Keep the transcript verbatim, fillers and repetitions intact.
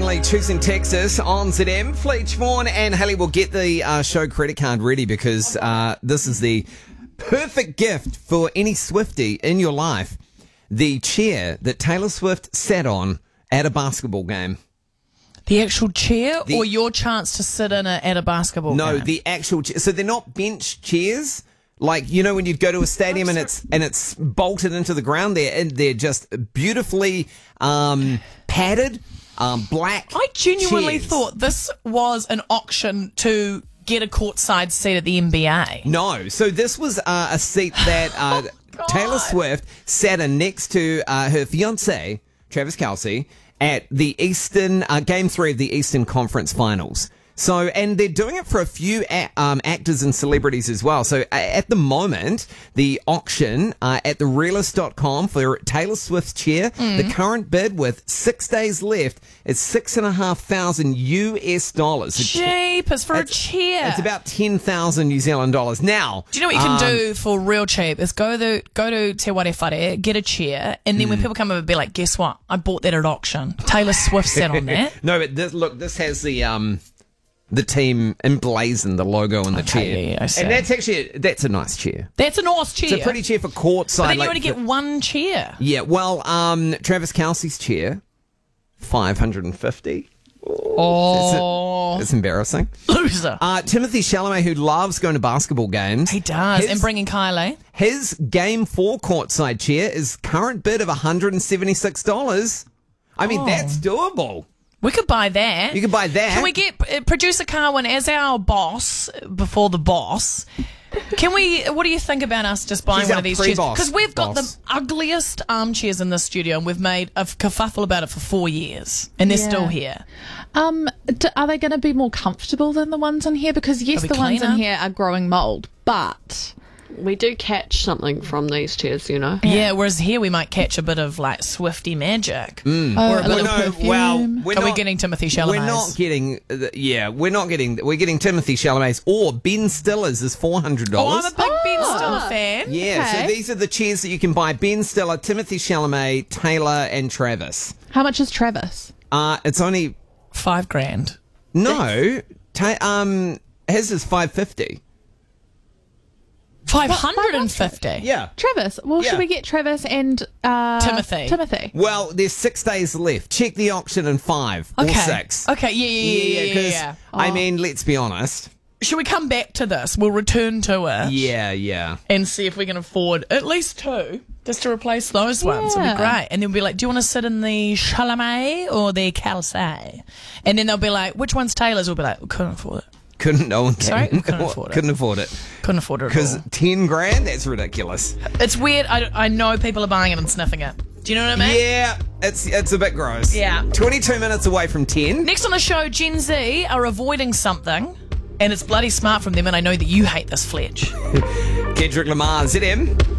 Stanley, choosing Texas on Z M. Fleet Vaughan and Haley will get the uh, show credit card ready because uh, this is the perfect gift for any Swiftie in your life. The chair that Taylor Swift sat on at a basketball game. The actual chair The- or your chance to sit in it at a basketball No, game? the actual chair. So they're not bench chairs. Like, you know, when you go to a stadium and it's and it's bolted into the ground, they're, they're just beautifully um, padded, um, black I genuinely chairs. thought this was an auction to get a courtside seat at the N B A. No, so this was uh, a seat that uh, Oh, Taylor God. Swift sat in next to uh, her fiancé, Travis Kelce, at the Eastern, uh, Game three of the Eastern Conference Finals. So, and they're doing it for a few a- um, actors and celebrities as well. So, uh, at the moment, the auction uh, at the realist dot com for Taylor Swift's chair, Mm. the current bid with six days left is six and a half thousand U S dollars. Jeepers, for a It's- chair. It's about ten thousand New Zealand dollars. Now, Do you know what you can um, do for real cheap? Is go to go to Te Ware Whare, get a chair, and Mm. then when people come over, be like, guess what? I bought that at auction. Taylor Swift sat on that. No, but this, look, this has the um the team emblazoned, the logo on the Okay, chair, yeah, yeah, I see. and that's actually that's a nice chair. That's a nice chair. It's a pretty chair for courtside. but then you like only get for- one chair. yeah. Well, um, Travis Kelce's chair, five hundred and fifty. Oh, It's embarrassing. loser. Uh, Timothy Chalamet, who loves going to basketball games, he does. his- and bringing Kylie. his game four courtside chair is current bid of one hundred and seventy six dollars. I mean, Oh. that's doable. We could buy that. You could buy that. Can we get uh, producer Carwin as our boss before the boss? Can we? What do you think about us just buying She's one our of these chairs? pre-boss Because we've got boss. the ugliest armchairs in this studio, and we've made a kerfuffle about it for four years, and they're Yeah. still here. Um, d- are they going to be more comfortable than the ones in here? Because yes, They'll the be ones in cleaner. here are growing mold, but We do catch something from these chairs, you know. Yeah. Whereas here we might catch a bit of like Swifty magic. oh, Or a a bit Well, little of no, perfume. well, we're Are we not, getting Timothy Chalamet? We're not getting, uh, yeah, we're not getting, we're getting Timothy Chalamet's or Ben Stiller's is four hundred Oh, dollars. I'm a big Ben Oh. Stiller fan. Yeah, so Okay. these are the chairs that you can buy. Ben Stiller, Timothy Chalamet, Taylor, and Travis. how much is Travis? Uh, it's only, Five grand. no, ta- um, his is five fifty. Five hundred and fifty. Yeah. Travis. Well, Yeah. should we get Travis and uh, Timothy. Timothy. Well, there's six days left. Check the auction in five Okay. or six. Okay. Yeah. Yeah. Yeah. Yeah. yeah, 'cause, yeah. I Oh. mean, let's be honest. Should we come back to this? We'll return to it. Yeah, yeah. And see if we can afford at least two just to replace those ones. It'll be Yeah. great. And then we'll be like, do you want to sit in the Chalamet or the Calcé? And then they'll be like, which one's Taylor's? We'll be like, we couldn't afford it. Couldn't, no one can. Sorry? Couldn't afford it. Couldn't afford it. Couldn't afford it at Because all. ten grand, that's ridiculous. It's weird. I, I know people are buying it and sniffing it. Do you know what I mean? Yeah, it's it's a bit gross. Yeah. twenty-two minutes away from ten. Next on the show, Gen Z are avoiding something. And it's bloody smart from them. And I know that you hate this, Fletch. Kendrick Lamar, Z M.